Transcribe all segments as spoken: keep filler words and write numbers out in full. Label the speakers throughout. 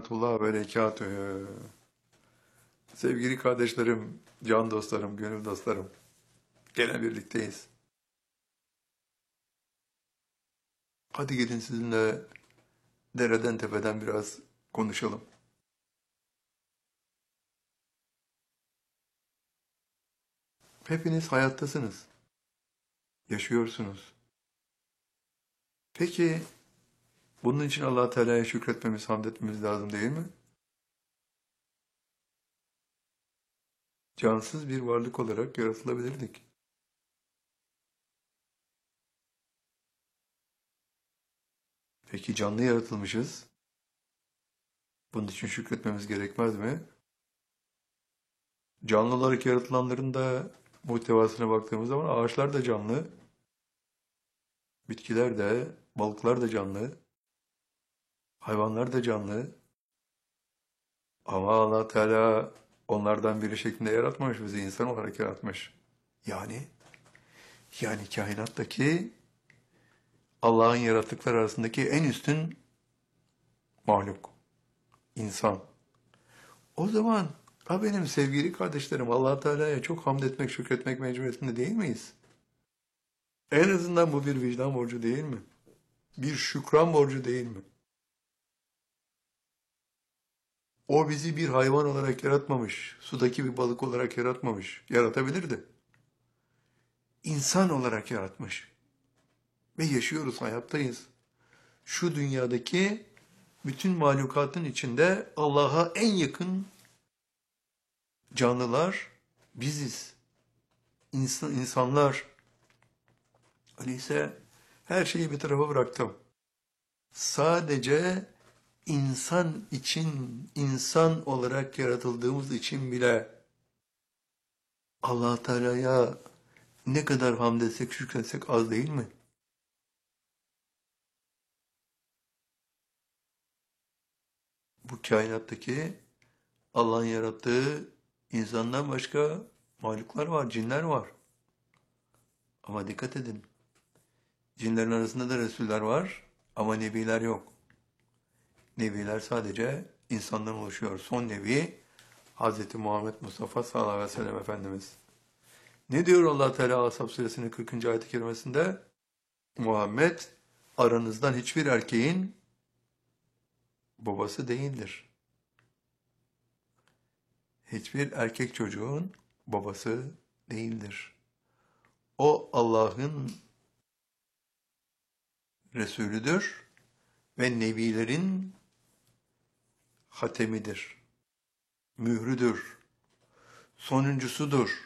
Speaker 1: rahmetullah ve berekatühü. Sevgili kardeşlerim, can dostlarım, gönül dostlarım. Gene birlikteyiz. Hadi gelin sizinle dereden tepeden biraz konuşalım. Hepiniz hayattasınız. Yaşıyorsunuz. Peki bunun için Allah Teala'ya şükretmemiz, hamd etmemiz lazım değil mi? Cansız bir varlık olarak yaratılabilirdik. Peki canlı yaratılmışız. Bunun için şükretmemiz gerekmez mi? Canlı olarak yaratılanların da muhtevasına baktığımız zaman ağaçlar da canlı, bitkiler de, balıklar da canlı, hayvanlar da canlı. Ama Allah Teala onlardan biri şeklinde yaratmamış, bizi insan olarak yaratmış. Yani, yani kainattaki Allah'ın yarattıkları arasındaki en üstün mahluk, insan. O zaman ha benim sevgili kardeşlerim, Allah Teala'ya çok hamd etmek, şükretmek mecburiyetinde değil miyiz? En azından bu bir vicdan borcu değil mi? Bir şükran borcu değil mi? O bizi bir hayvan olarak yaratmamış, sudaki bir balık olarak yaratmamış, yaratabilirdi. İnsan olarak yaratmış. Ve yaşıyoruz, hayattayız. Şu dünyadaki bütün mahlukatın içinde Allah'a en yakın canlılar biziz. İnsan, insanlar. Öyleyse her şeyi bir tarafa bıraktım. Sadece insan için, insan olarak yaratıldığımız için bile Allah Teala'ya ne kadar hamd etsek, şükretsek az değil mi? Bu kainattaki Allah'ın yarattığı insandan başka mahluklar var, cinler var. Ama dikkat edin, cinlerin arasında da Resuller var ama Nebiler yok. Nebiler sadece insandan oluşuyor. Son Nebi Hazreti Muhammed Mustafa sallallahu aleyhi ve sellem Efendimiz. Ne diyor Allah Teala Ashab suresinin kırkıncı ayet-i kerimesinde? Muhammed aranızdan hiçbir erkeğin babası değildir. Hiçbir erkek çocuğun babası değildir. O Allah'ın Resulüdür ve Nebilerin hatemidir, mührüdür, sonuncusudur.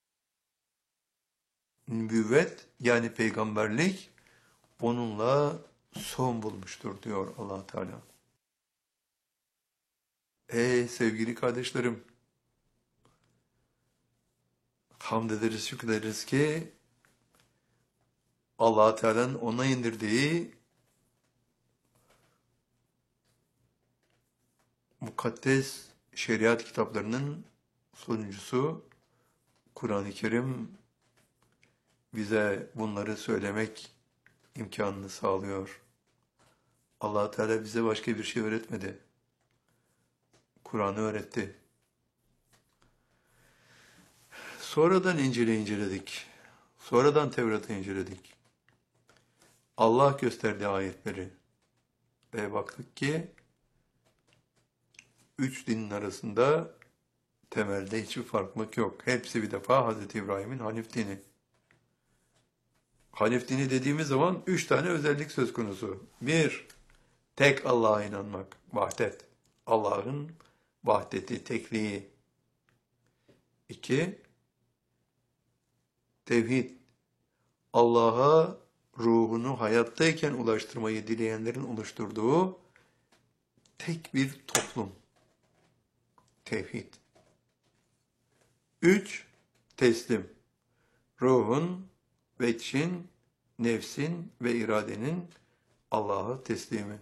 Speaker 1: Nübüvvet yani peygamberlik onunla son bulmuştur diyor Allah Teala. Ey sevgili kardeşlerim, hamd ederiz, şükrederiz ki Allah Teala'nın ona indirdiği mukaddes şeriat kitaplarının sonuncusu Kur'an-ı Kerim bize bunları söylemek imkanını sağlıyor. Allah Teala bize başka bir şey öğretmedi. Kur'an'ı öğretti. Sonradan İncil'i inceledik. Sonradan Tevrat'ı inceledik. Allah gösterdi ayetleri. Ve baktık ki üç dinin arasında temelde hiçbir farklılık yok. Hepsi bir defa Hazreti İbrahim'in Hanif dini. Hanif dini dediğimiz zaman üç tane özellik söz konusu. Bir, tek Allah'a inanmak, vahdet. Allah'ın vahdeti, tekliği. İki, tevhid. Allah'a ruhunu hayattayken ulaştırmayı dileyenlerin oluşturduğu tek bir toplum. Tevhid. Üç, teslim. Ruhun, veçin, nefsin ve iradenin Allah'a teslimi.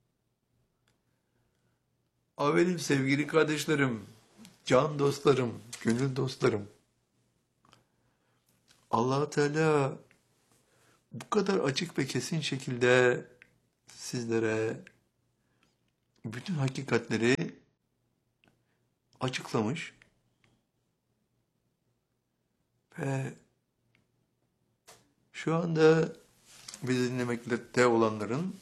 Speaker 1: Avelim sevgili kardeşlerim, can dostlarım, gönül dostlarım. Allah Teala bu kadar açık ve kesin şekilde sizlere bütün hakikatleri açıklamış ve şu anda bizi dinlemekte olanların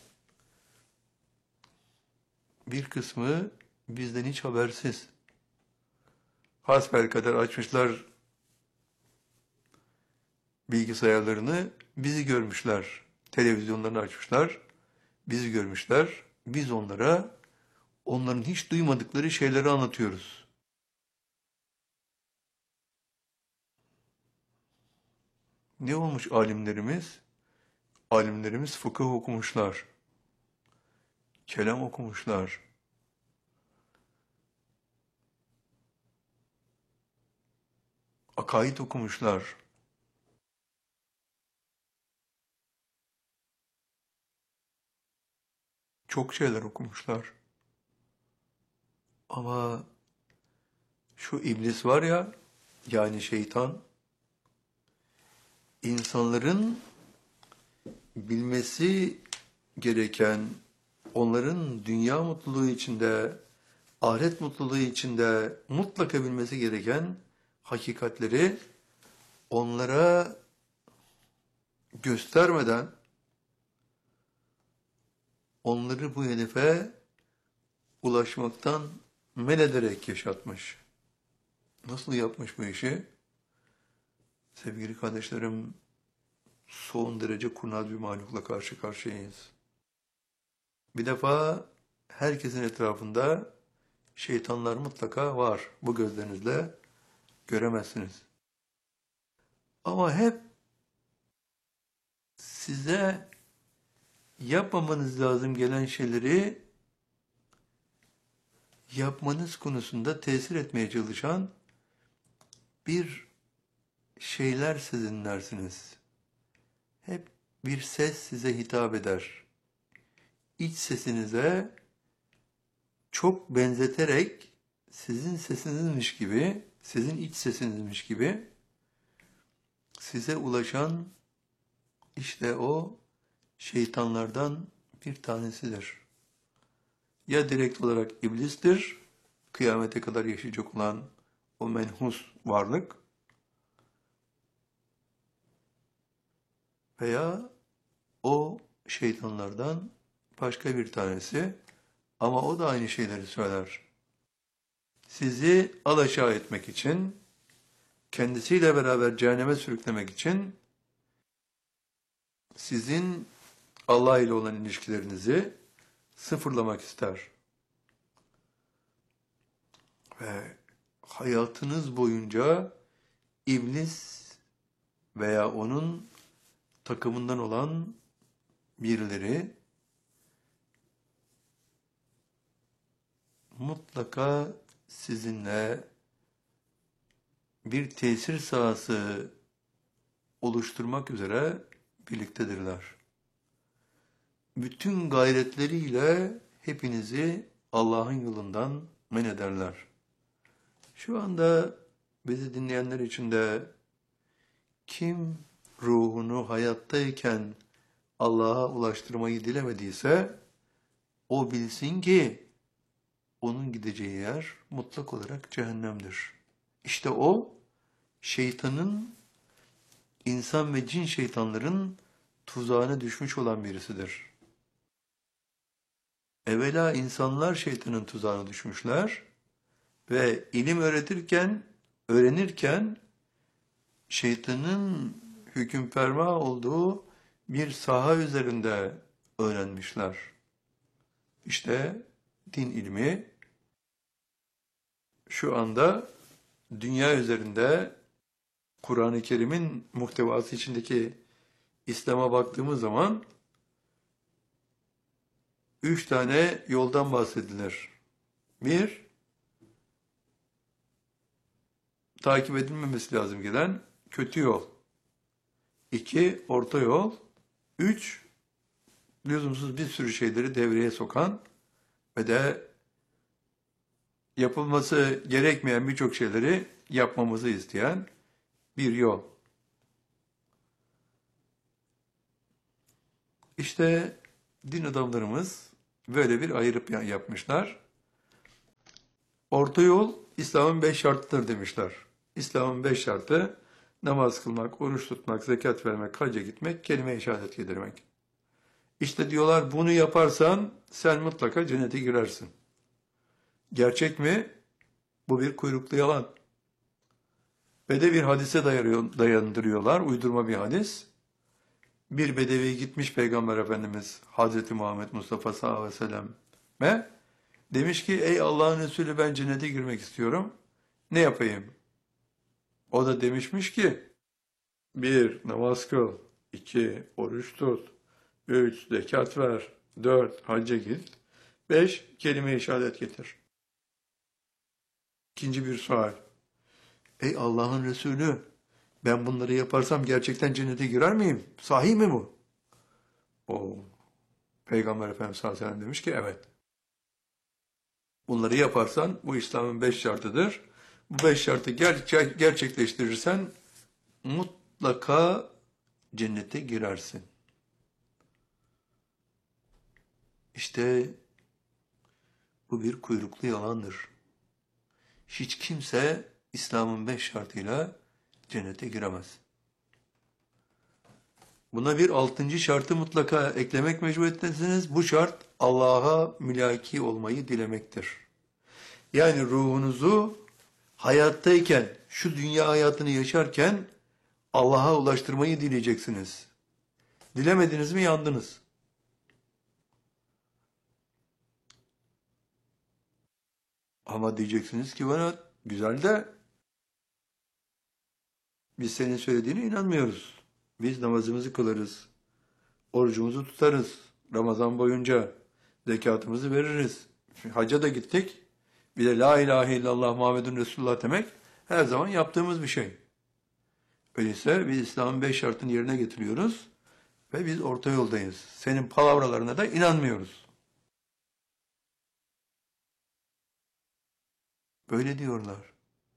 Speaker 1: bir kısmı bizden hiç habersiz. Hasbelkader açmışlar bilgisayarlarını, bizi görmüşler. Televizyonlarını açmışlar, bizi görmüşler. Biz onlara onların hiç duymadıkları şeyleri anlatıyoruz. Ne olmuş alimlerimiz? Alimlerimiz fıkıh okumuşlar, kelam okumuşlar, akaid okumuşlar. Çok şeyler okumuşlar. Ama şu iblis var ya, yani şeytan, insanların bilmesi gereken, onların dünya mutluluğu içinde, ahiret mutluluğu içinde mutlaka bilmesi gereken hakikatleri onlara göstermeden onları bu hedefe ulaşmaktan men ederek yaşatmış. Nasıl yapmış bu işi? Sevgili kardeşlerim, son derece kurnaz bir mahlukla karşı karşıyayız. Bir defa herkesin etrafında şeytanlar mutlaka var. Bu gözlerinizle göremezsiniz. Ama hep size yapmamanız lazım gelen şeyleri yapmanız konusunda tesir etmeye çalışan bir şeyler siz dinlersiniz. Hep bir ses size hitap eder. İç sesinize çok benzeterek sizin sesinizmiş gibi, sizin iç sesinizmiş gibi size ulaşan işte o şeytanlardan bir tanesidir. Ya direkt olarak iblistir, kıyamete kadar yaşayacak olan o menhus varlık, veya o şeytanlardan başka bir tanesi, ama o da aynı şeyleri söyler. Sizi alaşağı etmek için, kendisiyle beraber cehenneme sürüklemek için sizin Allah ile olan ilişkilerinizi sıfırlamak ister. Ve hayatınız boyunca iblis veya onun takımından olan birileri mutlaka sizinle bir tesir sahası oluşturmak üzere birliktedirler. Bütün gayretleriyle hepinizi Allah'ın yolundan men ederler. Şu anda bizi dinleyenler içinde kim ruhunu hayattayken Allah'a ulaştırmayı dilemediyse, o bilsin ki onun gideceği yer mutlak olarak cehennemdir. İşte o, şeytanın, insan ve cin şeytanların tuzağına düşmüş olan birisidir. Evvela insanlar şeytanın tuzağına düşmüşler ve ilim öğretirken, öğrenirken şeytanın hükümferma olduğu bir saha üzerinde öğrenmişler. İşte din ilmi şu anda dünya üzerinde Kur'an-ı Kerim'in muhtevası içindeki İslam'a baktığımız zaman üç tane yoldan bahsedilir. Bir, takip edilmemesi lazım gelen kötü yol. İki, orta yol. Üç, lüzumsuz bir sürü şeyleri devreye sokan ve de yapılması gerekmeyen birçok şeyleri yapmamızı isteyen bir yol. İşte din adamlarımız Böyle bir ayrıp ya- yapmışlar. Orta yol İslam'ın beş şartıdır demişler. İslam'ın beş şartı namaz kılmak, oruç tutmak, zekat vermek, hacca gitmek, kelime-i şehadet getirmek. İşte diyorlar bunu yaparsan sen mutlaka cennete girersin. Gerçek mi? Bu bir kuyruklu yalan. Ve de bir hadise dayarıyor- dayandırıyorlar, uydurma bir hadis. Bir bedevi gitmiş Peygamber Efendimiz Hazreti Muhammed Mustafa sallallahu aleyhi ve sellem demiş ki ey Allah'ın Resulü ben cennete girmek istiyorum. Ne yapayım? O da demişmiş ki bir namaz kıl, iki oruç tut, üç zekat ver, dört hacca git, beş kelime-i şehadet getir. İkinci bir sual. Ey Allah'ın Resulü ben bunları yaparsam gerçekten cennete girer miyim? Sahi mi bu? O Peygamber Efendimiz sallallahu aleyhi ve sellem demiş ki evet. Bunları yaparsan bu İslam'ın beş şartıdır. Bu beş şartı ger- gerçekleştirirsen mutlaka cennete girersin. İşte bu bir kuyruklu yalandır. Hiç kimse İslam'ın beş şartıyla cennete giremez. Buna bir altıncı şartı mutlaka eklemek mecburiyetindesiniz. Bu şart Allah'a mülaki olmayı dilemektir. Yani ruhunuzu hayattayken, şu dünya hayatını yaşarken Allah'a ulaştırmayı dileyeceksiniz. Dilemediniz mi yandınız. Ama diyeceksiniz ki bana güzel de biz senin söylediğine inanmıyoruz. Biz namazımızı kılarız, orucumuzu tutarız, Ramazan boyunca zekatımızı veririz. Hacca da gittik. Bir de la ilahe illallah Muhammedun Resulullah demek her zaman yaptığımız bir şey. Öyleyse biz İslam'ın beş şartını yerine getiriyoruz ve biz orta yoldayız. Senin palavralarına da inanmıyoruz. Böyle diyorlar.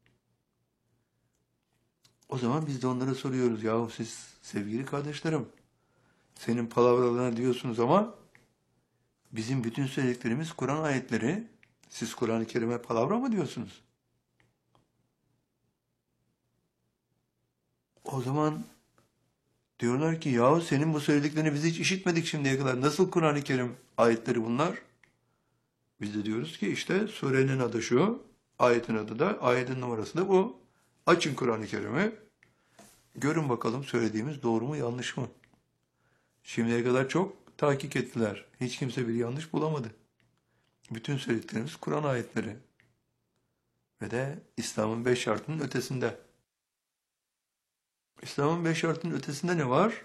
Speaker 1: O zaman biz de onlara soruyoruz. Yahu siz sevgili kardeşlerim, senin palavralarına diyorsunuz ama bizim bütün söylediklerimiz Kur'an ayetleri. Siz Kur'an-ı Kerim'e palavra mı diyorsunuz? O zaman diyorlar ki yahu senin bu söylediklerini biz hiç işitmedik şimdiye kadar. Nasıl Kur'an-ı Kerim ayetleri bunlar? Biz de diyoruz ki işte surenin adı şu, ayetin adı da, ayetin numarası da bu. Açın Kur'an-ı Kerim'i, görün bakalım söylediğimiz doğru mu yanlış mı? Şimdiye kadar çok tahkik ettiler. Hiç kimse bir yanlış bulamadı. Bütün söylediklerimiz Kur'an ayetleri ve de İslam'ın beş şartının ötesinde. İslam'ın beş şartının ötesinde ne var?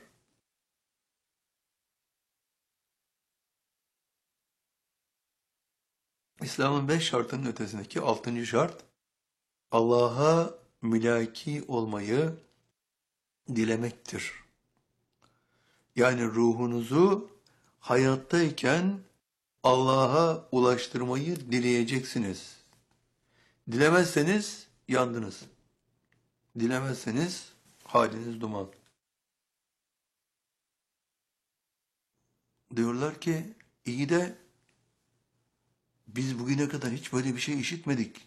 Speaker 1: İslam'ın beş şartının ötesindeki altıncı şart, Allah'a mülaki olmayı dilemektir. Yani ruhunuzu hayattayken Allah'a ulaştırmayı dileyeceksiniz. Dilemezseniz yandınız. Dilemezseniz haliniz duman. Diyorlar ki iyi de biz bugüne kadar hiç böyle bir şey işitmedik.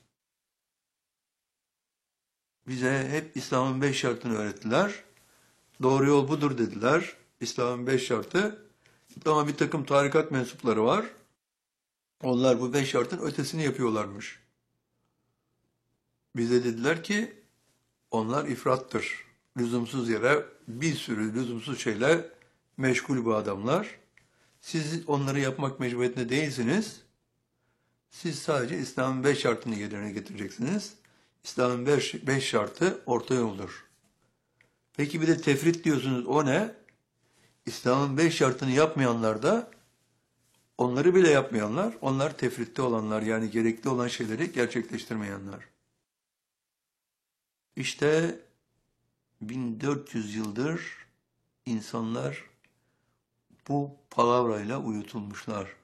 Speaker 1: Bize hep İslam'ın beş şartını öğrettiler. Doğru yol budur dediler. İslam'ın beş şartı. Ama bir takım tarikat mensupları var. Onlar bu beş şartın ötesini yapıyorlarmış. Bize dediler ki onlar ifrattır. Lüzumsuz yere bir sürü lüzumsuz şeyler meşgul bu adamlar. Siz onları yapmak mecburiyetinde değilsiniz. Siz sadece İslam'ın beş şartını yerine getireceksiniz. İslam'ın beş, beş şartı orta yoldur. Peki bir de tefrit diyorsunuz. O ne? İslam'ın beş şartını yapmayanlar da onları bile yapmayanlar, onlar tefritte olanlar yani gerekli olan şeyleri gerçekleştirmeyenler. İşte bin dört yüz yıldır insanlar bu palavrayla uyutulmuşlar.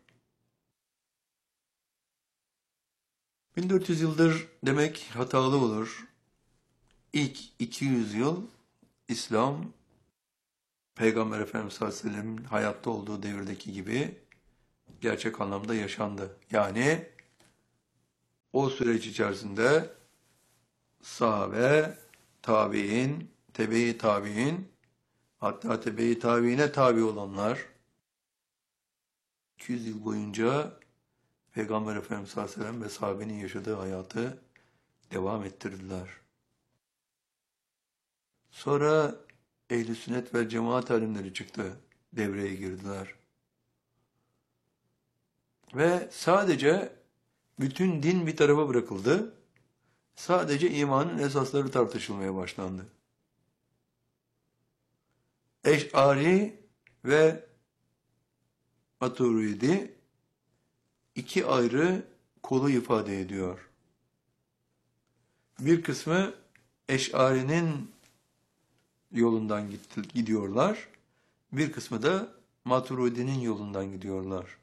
Speaker 1: bin dört yüz yıldır demek hatalı olur. İlk iki yüz yıl İslam, Peygamber Efendimiz sallallahu aleyhi ve sellem'in hayatta olduğu devirdeki gibi gerçek anlamda yaşandı. Yani o süreç içerisinde sahabe, tabi'in, tebe-i tabi'in, hatta tebe-i tabi'ine tabi olanlar iki yüz yıl boyunca Peygamber Efendimiz sallallahu aleyhi ve sellem ve sahabenin yaşadığı hayatı devam ettirdiler. Sonra ehl-i sünnet ve cemaat alimleri çıktı, devreye girdiler. Ve sadece bütün din bir tarafa bırakıldı. Sadece imanın esasları tartışılmaya başlandı. Eş'ari ve Maturidi iki ayrı kolu ifade ediyor. Bir kısmı Eş'ari'nin yolundan gidiyorlar. Bir kısmı da Maturidi'nin yolundan gidiyorlar.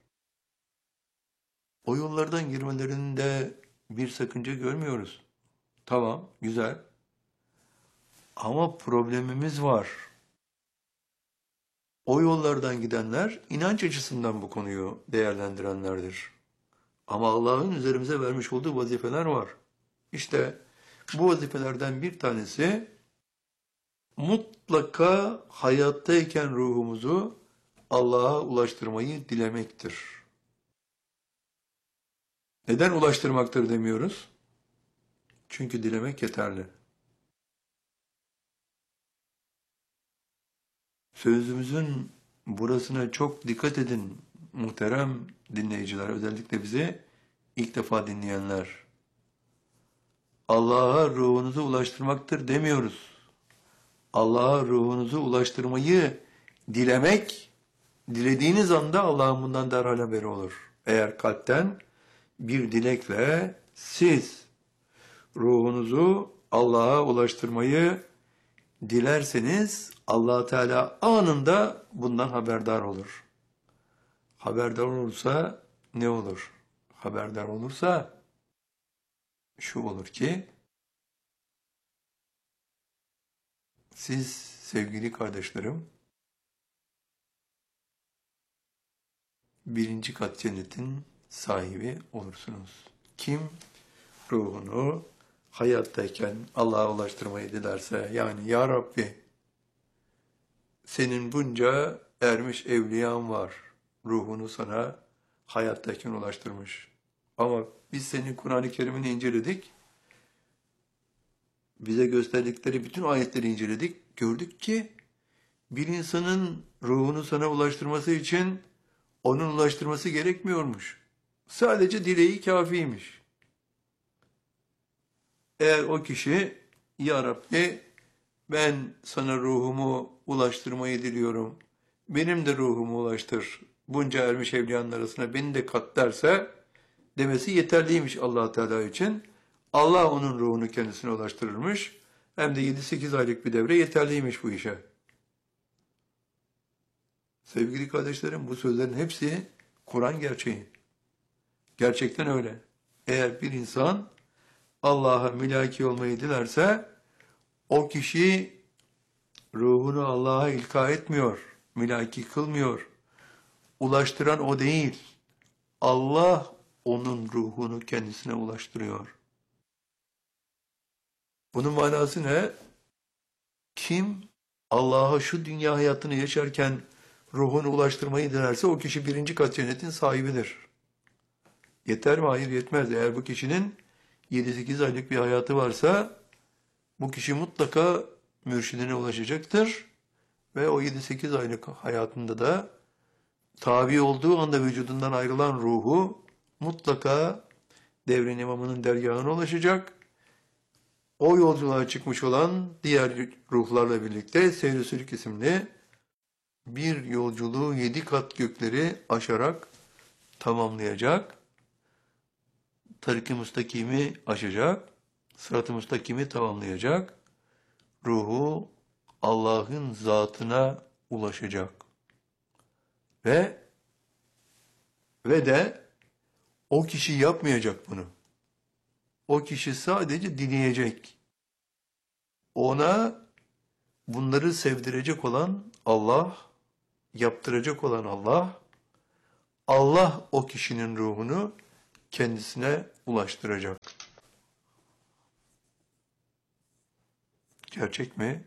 Speaker 1: O yollardan girmelerinde bir sakınca görmüyoruz. Tamam, güzel. Ama problemimiz var. O yollardan gidenler inanç açısından bu konuyu değerlendirenlerdir. Ama Allah'ın üzerimize vermiş olduğu vazifeler var. İşte bu vazifelerden bir tanesi mutlaka hayattayken ruhumuzu Allah'a ulaştırmayı dilemektir. Neden ulaştırmaktır demiyoruz? Çünkü dilemek yeterli. Sözümüzün burasına çok dikkat edin muhterem dinleyiciler, özellikle bizi ilk defa dinleyenler. Allah'a ruhunuzu ulaştırmaktır demiyoruz. Allah'a ruhunuzu ulaştırmayı dilemek, dilediğiniz anda Allah'ın bundan derhal haberi olur. Eğer kalpten bir dilekle siz ruhunuzu Allah'a ulaştırmayı dilerseniz Allah Teala anında bundan haberdar olur. Haberdar olursa ne olur? Haberdar olursa şu olur ki siz sevgili kardeşlerim birinci kat cennetin sahibi olursunuz. Kim ruhunu hayattayken Allah'a ulaştırmayı dilerse, yani ya Rabbi senin bunca ermiş evliyan var, ruhunu sana hayattayken ulaştırmış. Ama biz senin Kur'an-ı Kerim'ini inceledik, bize gösterdikleri bütün ayetleri inceledik, gördük ki bir insanın ruhunu sana ulaştırması için onun ulaştırması gerekmiyormuş. Sadece dileği kâfiymiş. Eğer o kişi, ya Rabbi ben sana ruhumu ulaştırmayı diliyorum, benim de ruhumu ulaştır, bunca ermiş evliyanın arasına beni de kat derse, demesi yeterliymiş Allah Teala için. Allah onun ruhunu kendisine ulaştırırmış. Hem de yedi sekiz aylık bir devre yeterliymiş bu işe. Sevgili kardeşlerim, bu sözlerin hepsi Kur'an gerçeği. Gerçekten öyle. Eğer bir insan Allah'a mülaki olmayı dilerse, o kişi ruhunu Allah'a ilka etmiyor, mülaki kılmıyor. Ulaştıran o değil. Allah onun ruhunu kendisine ulaştırıyor. Bunun manası ne? Kim Allah'a şu dünya hayatını yaşarken ruhunu ulaştırmayı dilerse o kişi birinci kat cennetin sahibidir. Yeter mi? Hayır, yetmez. Eğer bu kişinin yedi sekiz aylık bir hayatı varsa bu kişi mutlaka mürşidine ulaşacaktır. Ve o yedi sekiz aylık hayatında da tabi olduğu anda vücudundan ayrılan ruhu mutlaka devrin imamının dergahına ulaşacak. O yolculuğa çıkmış olan diğer ruhlarla birlikte Seyr-i Sülük isimli bir yolculuğu yedi kat gökleri aşarak tamamlayacak. Tarik-i Müstakim'i aşacak. Sırat-ı Müstakim'i tamamlayacak. Ruhu Allah'ın zatına ulaşacak. Ve ve de o kişi yapmayacak bunu. O kişi sadece dinleyecek. Ona bunları sevdirecek olan Allah, yaptıracak olan Allah, Allah o kişinin ruhunu kendisine ulaştıracak. Gerçek mi?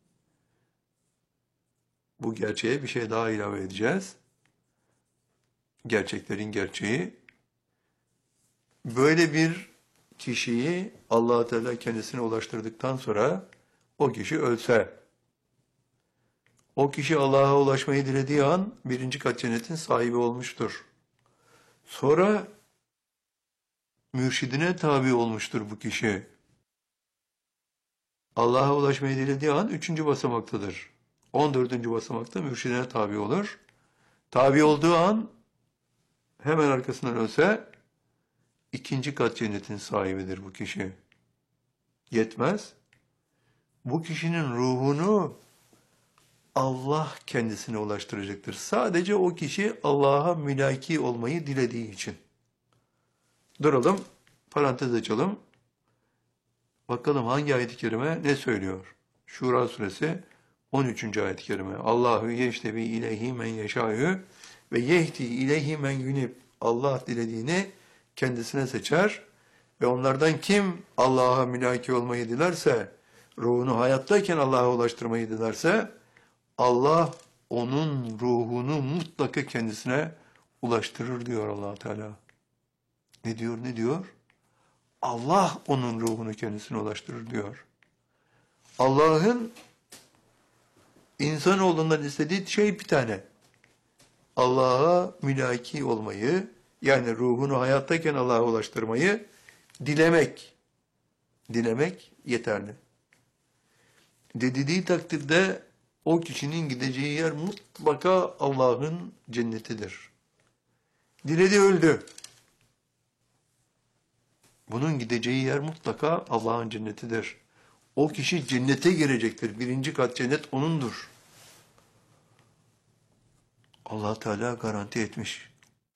Speaker 1: Bu gerçeğe bir şey daha ilave edeceğiz. Gerçeklerin gerçeği. Böyle bir kişiyi Allah Teala kendisine ulaştırdıktan sonra o kişi ölse, o kişi Allah'a ulaşmayı dilediği an birinci kat cennetin sahibi olmuştur. Sonra mürşidine tabi olmuştur bu kişi. Allah'a ulaşmayı dilediği an üçüncü basamaktadır. On dördüncü basamakta mürşidine tabi olur. Tabi olduğu an hemen arkasından ölse ikinci kat cennetin sahibidir bu kişi. Yetmez. Bu kişinin ruhunu Allah kendisine ulaştıracaktır. Sadece o kişi Allah'a mülaki olmayı dilediği için. Duralım, parantez açalım. Bakalım hangi ayet-i kerime ne söylüyor? Şura suresi on üçüncü ayet-i kerime. Allahu yeştebi ileyhi men yeşâhü ve yehdi ileyhi men yunib. Allah dilediğini kendisine seçer ve onlardan kim Allah'a mülaki olmayı dilerse, ruhunu hayattayken Allah'a ulaştırmayı dilerse, Allah onun ruhunu mutlaka kendisine ulaştırır diyor Allah Teala. Ne diyor, ne diyor? Allah onun ruhunu kendisine ulaştırır diyor. Allah'ın insanoğlundan istediği şey bir tane. Allah'a mülaki olmayı, yani ruhunu hayattayken Allah'a ulaştırmayı dilemek. Dilemek yeterli. Dediği takdirde o kişinin gideceği yer mutlaka Allah'ın cennetidir. Diledi öldü. Bunun gideceği yer mutlaka Allah'ın cennetidir. O kişi cennete girecektir. Birinci kat cennet onundur. Allah Teala garanti etmiş.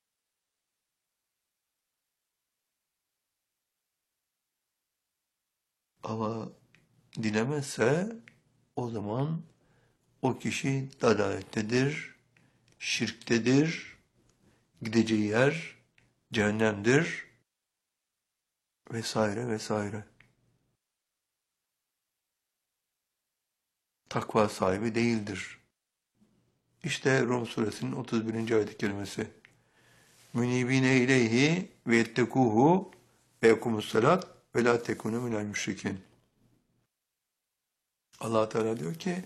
Speaker 1: Ama dilemezse o zaman o kişi dalalettedir, şirktedir, gideceği yer cehennemdir vesaire vesaire. Takva sahibi değildir. İşte Rum suresinin otuz birinci ayet-i kerimesi. Münibine ileyhi ve ettekuhu ve yekumussalat ve la tekunu minel müşrikin. Allah Teala diyor ki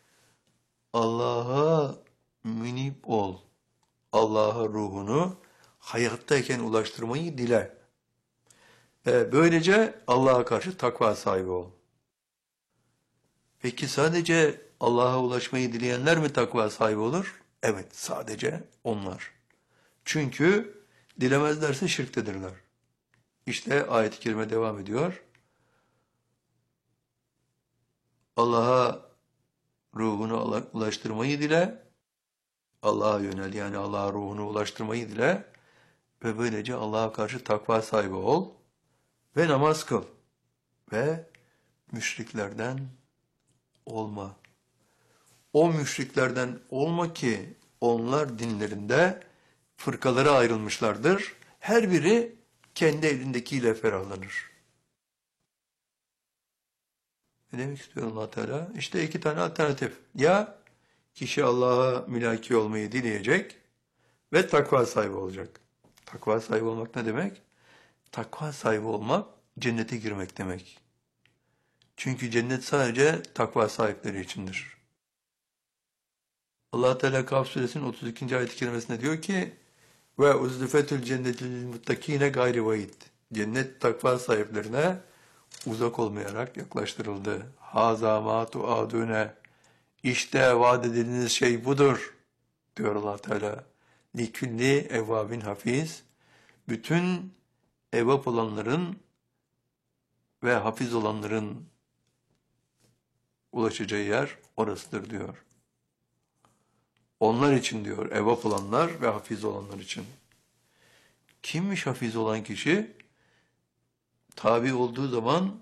Speaker 1: Allah'a münib ol. Allah'a ruhunu hayattayken ulaştırmayı dile. E, böylece Allah'a karşı takva sahibi ol. Peki sadece Allah'a ulaşmayı dileyenler mi takva sahibi olur? Evet, sadece onlar. Çünkü dilemezlerse şirktedirler. İşte ayet-i kerime devam ediyor. Allah'a ruhunu ulaştırmayı dile, Allah'a yönel, yani Allah'a ruhunu ulaştırmayı dile ve böylece Allah'a karşı takva sahibi ol ve namaz kıl ve müşriklerden olma. O müşriklerden olma ki onlar dinlerinde fırkalara ayrılmışlardır. Her biri kendi elindekiyle ferahlanır. Ne demek istiyor Allah Teala? İşte iki tane alternatif. Ya kişi Allah'a mülaki olmayı dileyecek ve takva sahibi olacak. Takva sahibi olmak ne demek? Takva sahibi olmak cennete girmek demek. Çünkü cennet sadece takva sahipleri içindir. Allah Teala Kaf suresinin otuz ikinci ayet-i kerimesinde diyor ki ve uzlifetül cennetil muttakine gayri vaid. Cennet takva sahiplerine uzak olmayarak yaklaştırıldı. Haza ma tuadune. İşte vaat edildiğiniz şey budur diyor Allah Teala. Likülli evvabin hafiz. Bütün evvap olanların ve hafiz olanların ulaşacağı yer orasıdır diyor. Onlar için diyor, evvap olanlar ve hafiz olanlar için. Kimmiş hafiz olan kişi? Tabi olduğu zaman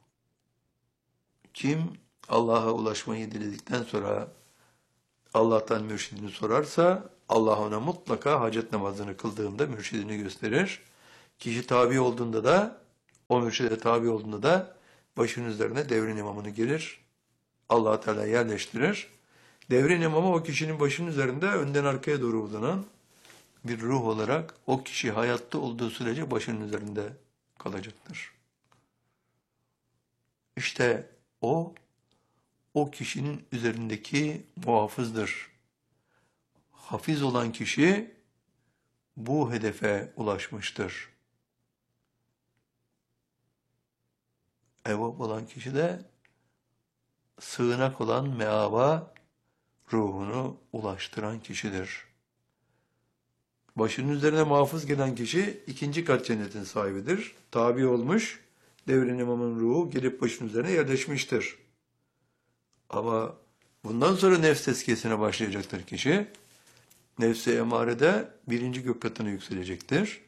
Speaker 1: kim Allah'a ulaşmayı diledikten sonra Allah'tan mürşidini sorarsa Allah ona mutlaka hacet namazını kıldığında mürşidini gösterir. Kişi tabi olduğunda da, o mürşide tabi olduğunda da başının üzerine devrin imamını gelir. Allah Teala yerleştirir. Devrin imamı o kişinin başının üzerinde önden arkaya doğru uzanan bir ruh olarak o kişi hayatta olduğu sürece başının üzerinde kalacaktır. İşte o, o kişinin üzerindeki muhafızdır. Hafiz olan kişi bu hedefe ulaşmıştır. Evvap olan kişi de sığınak olan meaba ruhunu ulaştıran kişidir. Başının üzerine muhafız gelen kişi ikinci kat cennetin sahibidir. Tabi olmuş, devrin imamın ruhu gelip başının üzerine yerleşmiştir. Ama bundan sonra nefs tezkiyesine başlayacaktır kişi. Nefs-i emarede birinci gök katına yükselecektir.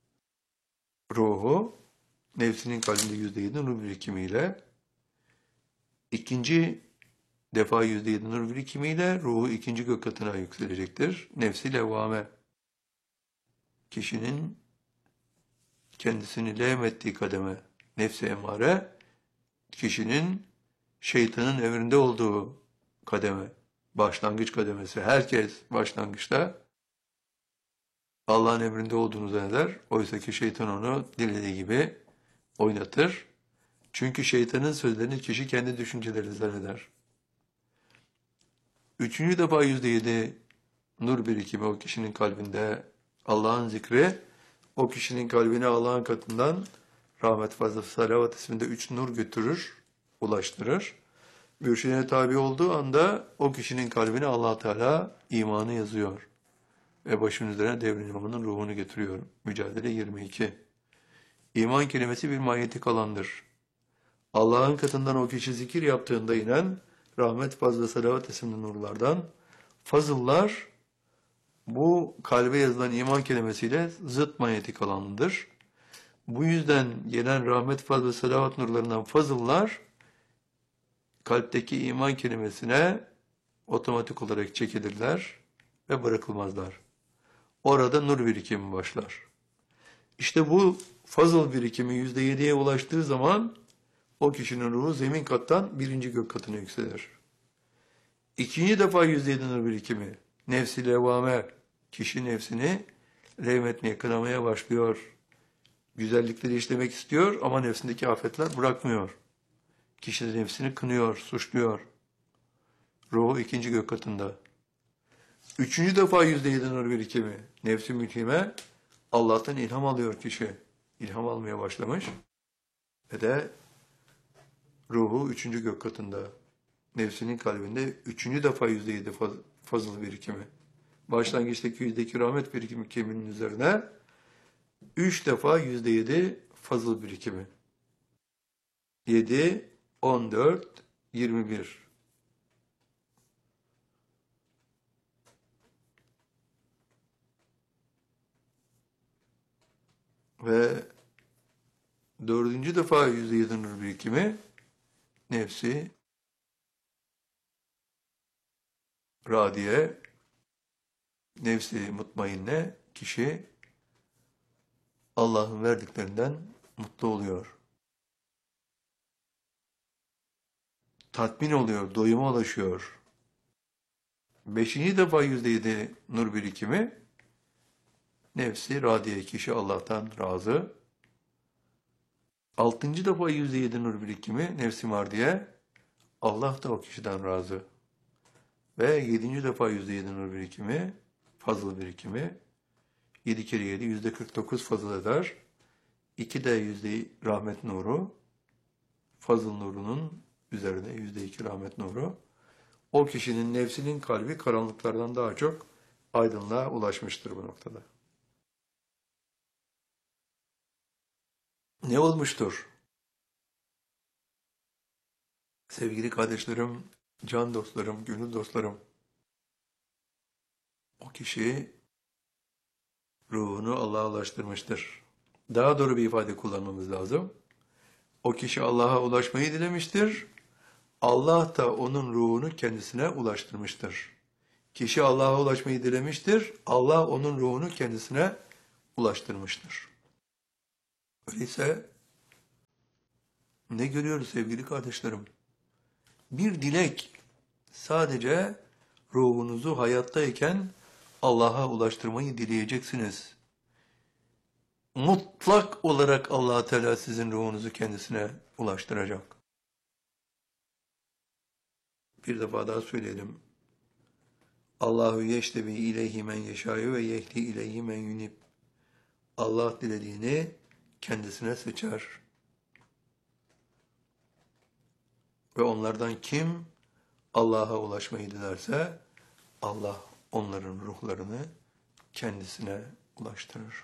Speaker 1: Ruhu, nefsinin kalbinde yüzde yedi nur birikimiyle, ikinci defa yüzde yedi nur birikimiyle ruhu ikinci gök katına yükselecektir. Nefsi levvame, kişinin kendisini levmettiği kademe, nefs-i emare, kişinin şeytanın emrinde olduğu kademe, başlangıç kademesi. Herkes başlangıçta Allah'ın emrinde olduğunu zanneder. Oysa ki şeytan onu dilediği gibi oynatır. Çünkü şeytanın sözlerini kişi kendi düşünceleri zanneder. Üçüncü defa yüzde yedi nur birikimi o kişinin kalbinde, Allah'ın zikri o kişinin kalbine Allah'ın katından rahmet fazlası salavat isminde üç nur götürür, ulaştırır. Mürşidine tabi olduğu anda o kişinin kalbine Allah Teala imanı yazıyor. Ve başının üzerine devrin imamının ruhunu getiriyor. Mücadele yirmi iki. İman kelimesi bir manyetik alandır. Allah'ın katından o kişi zikir yaptığında inen rahmet fazla salavat isimli nurlardan fazıllar bu kalbe yazılan iman kelimesiyle zıt manyetik alanıdır. Bu yüzden gelen rahmet fazla salavat nurlarından fazıllar kalpteki iman kelimesine otomatik olarak çekilirler ve bırakılmazlar. Orada nur birikimi başlar. İşte bu fazıl birikimi yüzde yediye ulaştığı zaman o kişinin ruhu zemin kattan birinci gök katına yükselir. İkinci defa yüzde yedi nur birikimi, nefsi levvame, kişi nefsini levmetmeye, kınamaya başlıyor. Güzellikleri işlemek istiyor ama nefsindeki afetler bırakmıyor. Kişi de nefsini kınıyor, suçluyor. Ruhu ikinci gök katında. Üçüncü defa yüzde yedi nur birikimi, nefsi mülhime, Allah'tan ilham alıyor kişi. İlham almaya başlamış ve de ruhu üçüncü gök katında. Nefsinin kalbinde üçüncü defa yüzde yedi faz, fazıl birikimi. Başlangıçtaki yüzdeki rahmet birikimi keminin üzerine üç defa yüzde yedi fazıl birikimi. Yedi, on dört, yirmi bir. Ve dördüncü defa yüzde yedi nur birikimi nefsi radiye, nefsi mutmainne kişi Allah'ın verdiklerinden mutlu oluyor. Tatmin oluyor, doyuma ulaşıyor. Beşinci defa yüzde yedi nur birikimi nefsi radiye, kişi Allah'tan razı. Altıncı defa yüzde yedi nur birikimi nefsi mardiye, Allah da o kişiden razı. Ve yedinci defa yüzde yedi nur birikimi, fazıl birikimi, yedi kere yedi, yüzde kırk dokuz fazıl eder. iki de yüzde rahmet nuru, fazıl nurunun üzerine yüzde iki rahmet nuru. O kişinin nefsinin kalbi karanlıklardan daha çok aydınlığa ulaşmıştır bu noktada. Ne olmuştur? Sevgili kardeşlerim, can dostlarım, gönül dostlarım, o kişi ruhunu Allah'a ulaştırmıştır. Daha doğru bir ifade kullanmamız lazım. O kişi Allah'a ulaşmayı dilemiştir. Allah da onun ruhunu kendisine ulaştırmıştır. Kişi Allah'a ulaşmayı dilemiştir. Allah onun ruhunu kendisine ulaştırmıştır. Öyleyse ne görüyoruz sevgili kardeşlerim? Bir dilek sadece ruhunuzu hayattayken Allah'a ulaştırmayı dileyeceksiniz. Mutlak olarak Allah Teala sizin ruhunuzu kendisine ulaştıracak. Bir defa daha söyleyelim. Allahu yeştebi ileyhi men yeşâyu ve yehdi ileyhi men yunib. Allah dilediğini kendisine seçer. Ve onlardan kim Allah'a ulaşmayı dilerse Allah onların ruhlarını kendisine ulaştırır.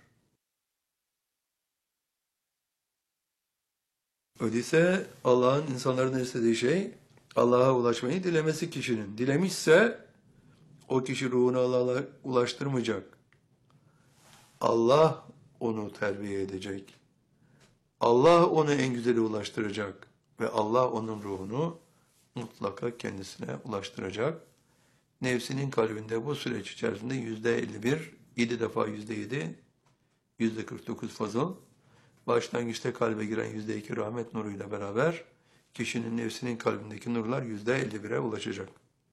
Speaker 1: Öyleyse Allah'ın insanların istediği şey Allah'a ulaşmayı dilemesi kişinin. Dilemişse o kişi ruhunu Allah'a ulaştırmayacak. Allah onu terbiye edecek. Allah onu en güzeli ulaştıracak. Ve Allah onun ruhunu mutlaka kendisine ulaştıracak. Nefsinin kalbinde bu süreç içerisinde yüzde elli bir, yedi defa yüzde yedi, yüzde kırk dokuz fazıl, başlangıçta kalbe giren yüzde iki rahmet nuruyla beraber kişinin nefsinin kalbindeki nurlar yüzde elli bire ulaşacak.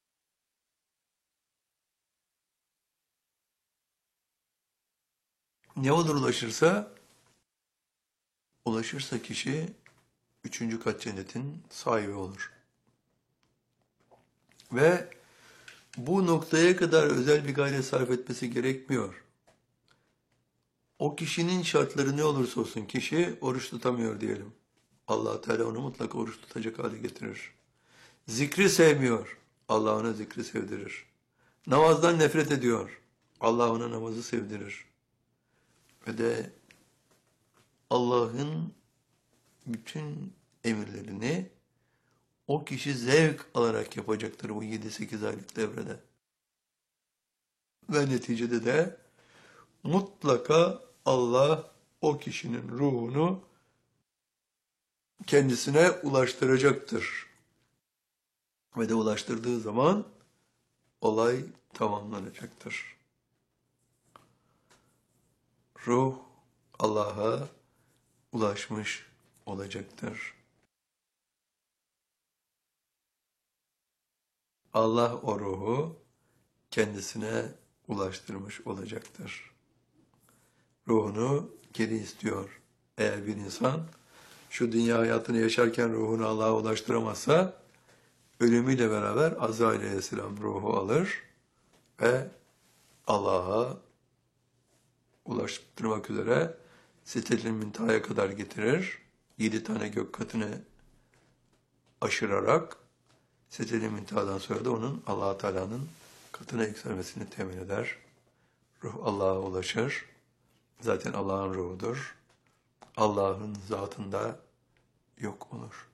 Speaker 1: Ne olur ulaşırsa? Ulaşırsa kişi üçüncü kat cennetin sahibi olur. Ve bu noktaya kadar özel bir gayret sarf etmesi gerekmiyor. O kişinin şartları ne olursa olsun, kişi oruç tutamıyor diyelim. Allah Teala onu mutlaka oruç tutacak hale getirir. Zikri sevmiyor. Allah ona zikri sevdirir. Namazdan nefret ediyor. Allah ona namazı sevdirir. Ve de Allah'ın bütün emirlerini o kişi zevk alarak yapacaktır bu yedi sekiz aylık devrede. Ve neticede de mutlaka Allah o kişinin ruhunu kendisine ulaştıracaktır. Ve de ulaştırdığı zaman olay tamamlanacaktır. Ruh Allah'a ulaşmış olacaktır. Allah o ruhu kendisine ulaştırmış olacaktır. Ruhunu geri istiyor. Eğer bir insan şu dünya hayatını yaşarken ruhunu Allah'a ulaştıramazsa, ölümüyle beraber Azrail aleyhisselam ruhu alır ve Allah'a ulaştırmak üzere Sidratul Münteha'ya kadar getirir. Yedi tane gök katını aşırarak Sidratul Münteha'dan sonra da onun Allah Teala'nın katına yükselmesini temin eder. Ruh Allah'a ulaşır. Zaten Allah'ın ruhudur. Allah'ın zatında yok olur.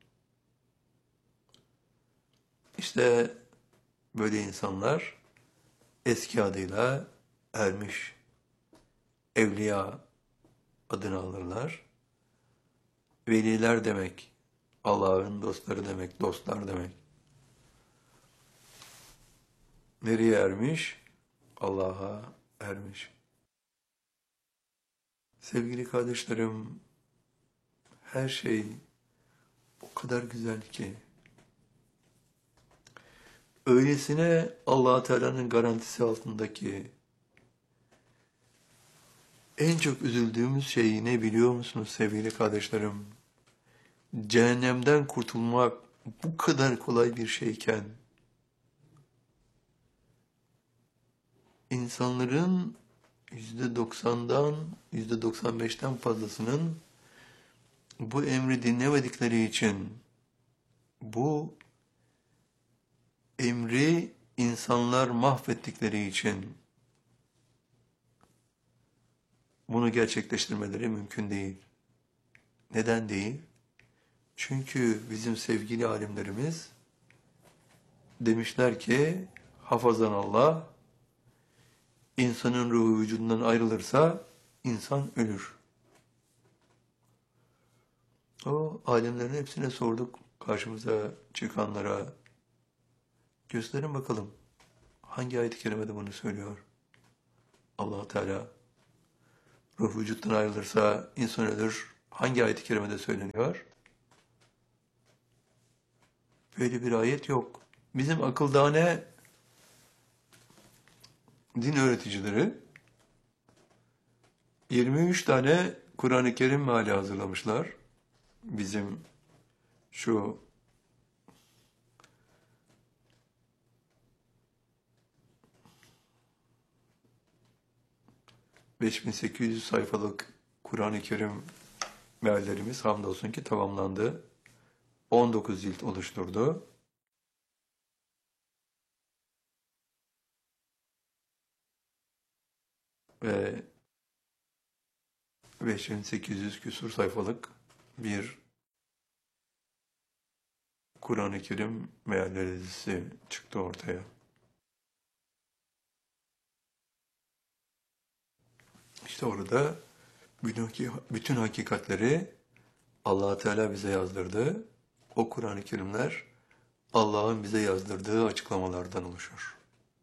Speaker 1: İşte böyle insanlar eski adıyla ermiş, evliya adını alırlar. Veliler demek, Allah'ın dostları demek, dostlar demek. Nereye ermiş? Allah'a ermiş. Sevgili kardeşlerim, her şey o kadar güzel ki, öylesine Allah Teala'nın garantisi altındaki en çok üzüldüğümüz şey ne biliyor musunuz sevgili kardeşlerim? Cehennemden kurtulmak bu kadar kolay bir şeyken, insanların yüzde doksandan, yüzde doksan beşten fazlasının bu emri dinlemedikleri için, bu emri insanlar mahvettikleri için bunu gerçekleştirmeleri mümkün değil. Neden değil? Çünkü bizim sevgili alimlerimiz demişler ki, hafazan Allah, insanın ruhu vücudundan ayrılırsa insan ölür. O alimlerin hepsine sorduk, karşımıza çıkanlara. Gösterin bakalım. Hangi ayet-i kerimede bunu söylüyor? Allah Teala ruh vücuttan ayrılırsa insan ölür. Hangi ayet-i kerimede söyleniyor? Böyle bir ayet yok. Bizim akıldane din öğreticileri yirmi üç tane Kur'an-ı Kerim meali hazırlamışlar. Bizim şu beş bin sekiz yüz sayfalık Kur'an-ı Kerim meallerimiz hamdolsun ki tamamlandı. on dokuz cilt oluşturdu. Ve beş bin sekiz yüz küsur sayfalık bir Kur'an-ı Kerim mealleri dizisi çıktı ortaya. İşte orada bütün, bütün hakikatleri Allah Teala bize yazdırdı. O Kur'an-ı Kerimler Allah'ın bize yazdırdığı açıklamalardan oluşur.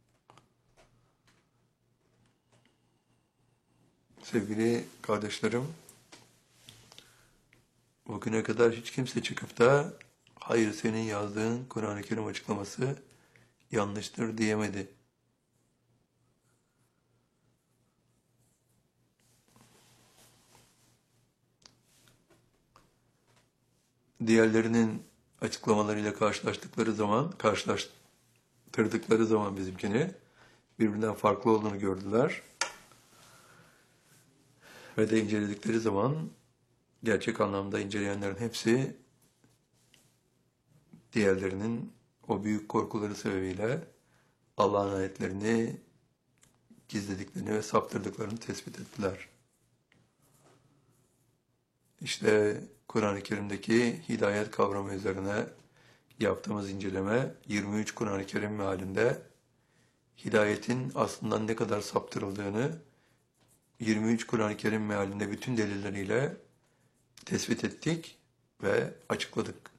Speaker 1: Sevgili kardeşlerim, bugüne kadar hiç kimse çıkıp da hayır senin yazdığın Kur'an-ı Kerim açıklaması yanlıştır diyemedi. Diğerlerinin açıklamalarıyla karşılaştıkları zaman, karşılaştırdıkları zaman bizimkini birbirinden farklı olduğunu gördüler. Ve de inceledikleri zaman gerçek anlamda inceleyenlerin hepsi diğerlerinin o büyük korkuları sebebiyle Allah'ın ayetlerini gizlediklerini ve saptırdıklarını tespit ettiler. İşte Kur'an-ı Kerim'deki hidayet kavramı üzerine yaptığımız inceleme yirmi üç Kur'an-ı Kerim mealinde hidayetin aslında ne kadar saptırıldığını yirmi üç Kur'an-ı Kerim mealinde bütün delilleriyle tespit ettik ve açıkladık.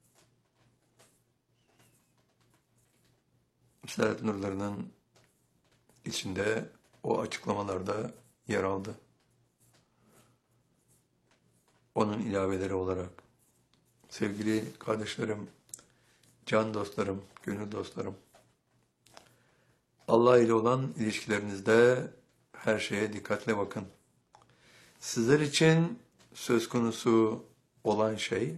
Speaker 1: Risale-i Nurları'nın içinde o açıklamalarda yer aldı. Onun ilaveleri olarak. Sevgili kardeşlerim, can dostlarım, gönül dostlarım, Allah ile olan ilişkilerinizde her şeye dikkatle bakın. Sizler için söz konusu olan şey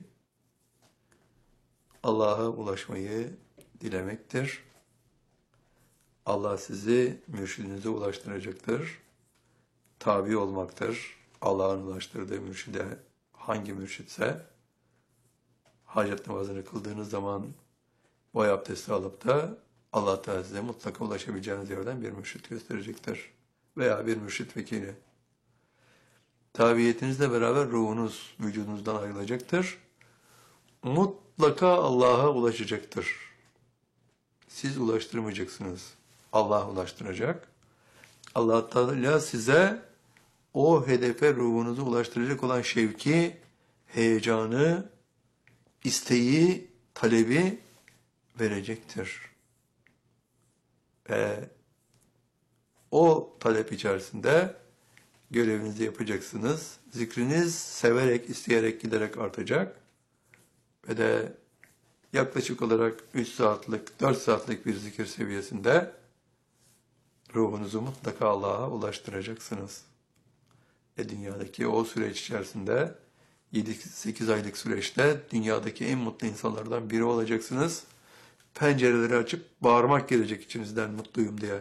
Speaker 1: Allah'a ulaşmayı dilemektir. Allah sizi mürşidinize ulaştıracaktır. Tabi olmaktır. Allah'ın ulaştırdığı mürşide hangi mürşitse hacet namazını kıldığınız zaman boy abdesti alıp da Allah Teala size mutlaka ulaşabileceğiniz yerden bir mürşit gösterecektir. Veya bir mürşit vekili. Tabiyetinizle beraber ruhunuz vücudunuzdan ayrılacaktır. Mutlaka Allah'a ulaşacaktır. Siz ulaştırmayacaksınız. Allah ulaştıracak. Allah Teala size o hedefe ruhunuzu ulaştıracak olan şevki, heyecanı, isteği, talebi verecektir. Ve o talep içerisinde görevinizi yapacaksınız. Zikriniz severek, isteyerek, giderek artacak. Ve de yaklaşık olarak üç saatlik, dört saatlik bir zikir seviyesinde ruhunuzu mutlaka Allah'a ulaştıracaksınız. Ve dünyadaki o süreç içerisinde yedi sekiz aylık süreçte dünyadaki en mutlu insanlardan biri olacaksınız. Pencereleri açıp bağırmak gelecek içinizden mutluyum diye.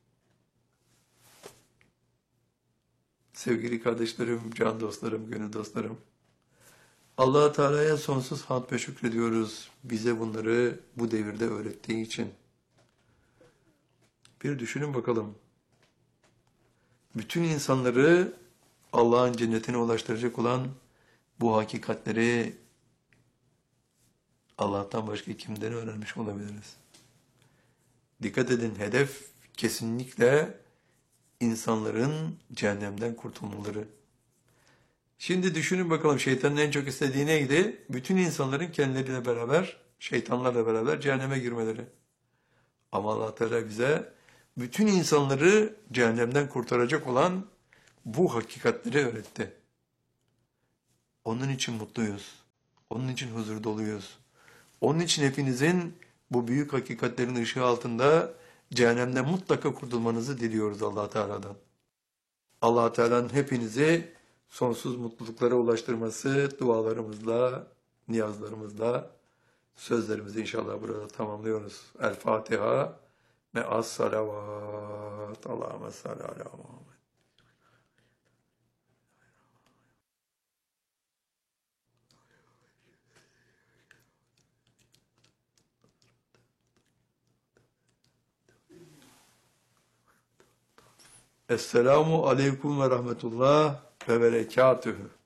Speaker 1: Sevgili kardeşlerim, can dostlarım, gönül dostlarım. Allah-u Teala'ya sonsuz hamd ve şükrediyoruz. Bize bunları bu devirde öğrettiği için. Bir düşünün bakalım. Bütün insanları Allah'ın cennetine ulaştıracak olan bu hakikatleri Allah'tan başka kimden öğrenmiş olabiliriz? Dikkat edin, hedef kesinlikle insanların cehennemden kurtulmaları. Şimdi düşünün bakalım, şeytanın en çok istediği neydi? Bütün insanların kendileriyle beraber, şeytanlarla beraber cehenneme girmeleri. Ama Allah Teala bize bütün insanları cehennemden kurtaracak olan bu hakikatleri öğretti. Onun için mutluyuz. Onun için huzur doluyuz. Onun için hepinizin bu büyük hakikatlerin ışığı altında cehennemden mutlaka kurtulmanızı diliyoruz Allah Teala'dan. Allah Teala'nın hepinizi sonsuz mutluluklara ulaştırması dualarımızla, niyazlarımızla, sözlerimizi inşallah burada tamamlıyoruz. El Fatiha ve as salavat. Allahümme salli ala Muhammed. Esselamu aleyküm ve rahmetullah ve berekatühü.